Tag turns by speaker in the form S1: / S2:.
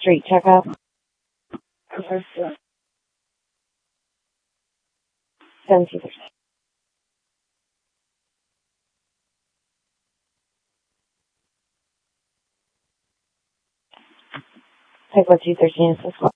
S1: Street checkup.
S2: Okay. Yeah.
S1: 17%. Type 1, 2, 13 is this one.